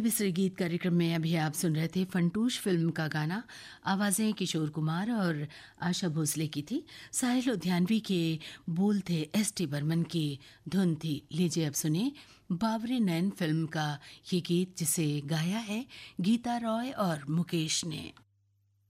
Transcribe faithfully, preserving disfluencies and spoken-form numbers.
बिसरे गीत कार्यक्रम में अभी आप सुन रहे थे फंटूश फिल्म का गाना। आवाज़ें किशोर कुमार और आशा भोसले की थी। साहिल उद्यानवी के बोल थे एस टी बर्मन की धुन थी। लीजिए अब सुने बाबरे नैन फिल्म का ये गीत, जिसे गाया है गीता रॉय और मुकेश ने।